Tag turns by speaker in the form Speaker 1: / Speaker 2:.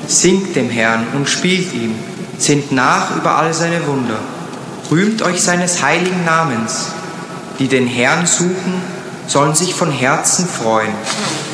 Speaker 1: Singt dem Herrn und spielt ihm, sinnt nach über all seine Wunder. Rühmt euch seines heiligen Namens. Die den Herrn suchen, sollen sich von Herzen freuen.